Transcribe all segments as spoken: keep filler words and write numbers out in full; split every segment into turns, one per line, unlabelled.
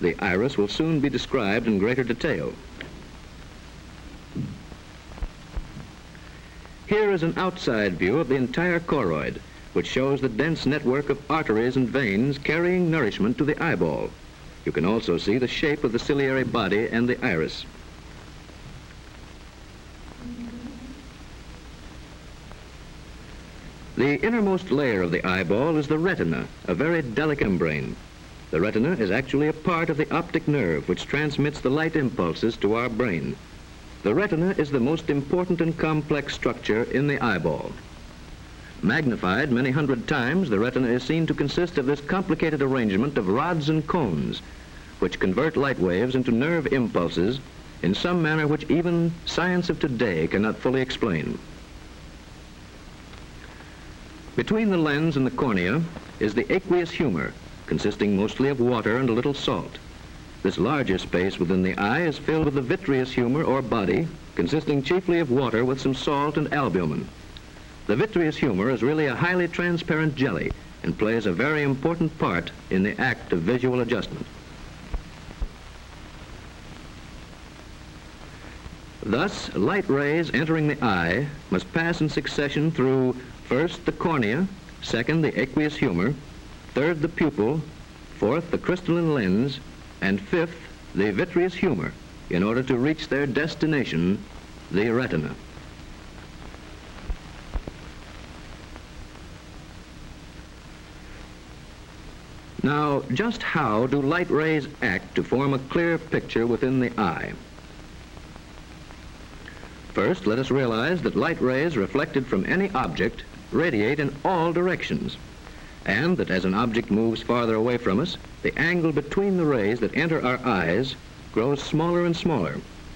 The iris will soon be described in greater detail. Here is an outside view of the entire choroid, which shows the dense network of arteries and veins carrying nourishment to the eyeball. You can also see the shape of the ciliary body and the iris. The innermost layer of the eyeball is the retina, a very delicate membrane. The retina is actually a part of the optic nerve which transmits the light impulses to our brain. The retina is the most important and complex structure in the eyeball. Magnified many hundred times, the retina is seen to consist of this complicated arrangement of rods and cones, which convert light waves into nerve impulses in some manner which even science of today cannot fully explain. Between the lens and the cornea is the aqueous humor, consisting mostly of water and a little salt. This larger space within the eye is filled with the vitreous humor or body, consisting chiefly of water with some salt and albumin. The vitreous humor is really a highly transparent jelly and plays a very important part in the act of visual adjustment. Thus, light rays entering the eye must pass in succession through first the cornea, second the aqueous humor, third the pupil, fourth the crystalline lens, and fifth the vitreous humor in order to reach their destination, the retina. Now, just how do light rays act to form a clear picture within the eye? First, let us realize that light rays reflected from any object radiate in all directions, and that as an object moves farther away from us, the angle between the rays that enter our eyes grows smaller and smaller.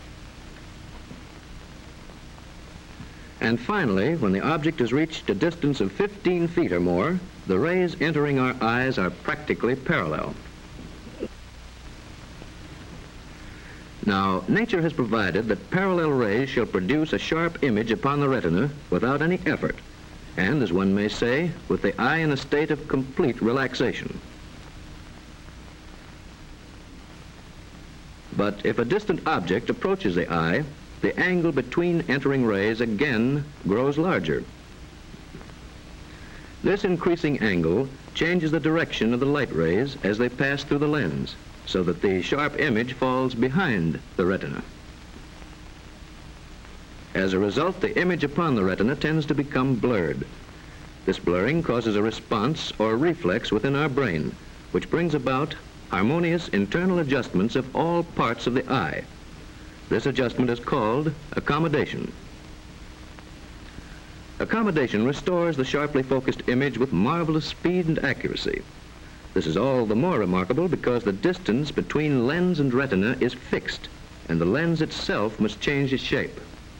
And finally, when the object has reached a distance of fifteen feet or more, the rays entering our eyes are practically parallel. Now, nature has provided that parallel rays shall produce a sharp image upon the retina without any effort, and, as one may say, with the eye in a state of complete relaxation. But if a distant object approaches the eye, the angle between entering rays again grows larger. This increasing angle changes the direction of the light rays as they pass through the lens, so that the sharp image falls behind the retina. As a result, the image upon the retina tends to become blurred. This blurring causes a response or reflex within our brain, which brings about harmonious internal adjustments of all parts of the eye. This adjustment is called accommodation. Accommodation restores the sharply focused image with marvelous speed and accuracy. This is all the more remarkable because the distance between lens and retina is fixed, and the lens itself must change its shape.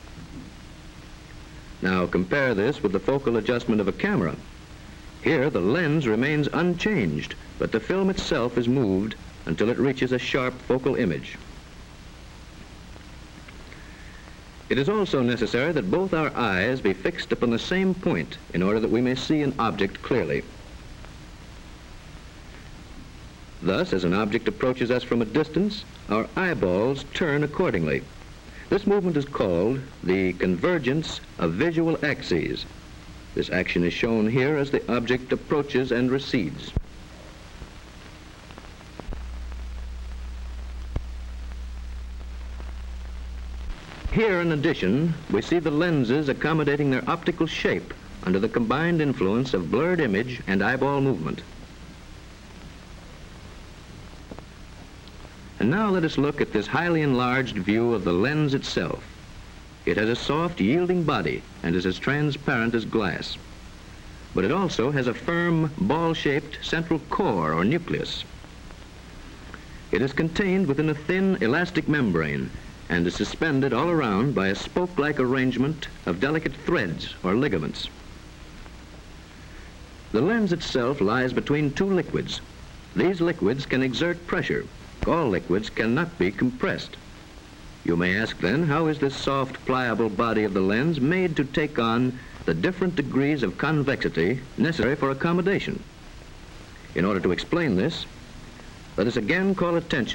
Now compare this with the focal adjustment of a camera. Here the lens remains unchanged, but the film itself is moved until it reaches a sharp focal image. It is also necessary that both our eyes be fixed upon the same point in order that we may see an object clearly. Thus, as an object approaches us from a distance, our eyeballs turn accordingly. This movement is called the convergence of visual axes. This action is shown here as the object approaches and recedes. Here, in addition, we see the lenses accommodating their optical shape under the combined influence of blurred image and eyeball movement. And now let us look at this highly enlarged view of the lens itself. It has a soft, yielding body and is as transparent as glass. But it also has a firm, ball-shaped central core or nucleus. It is contained within a thin, elastic membrane and is suspended all around by a spoke-like arrangement of delicate threads or ligaments. The lens itself lies between two liquids. These liquids can exert pressure. All liquids cannot be compressed. You may ask then, how is this soft, pliable body of the lens made to take on the different degrees of convexity necessary for accommodation? In order to explain this, let us again call attention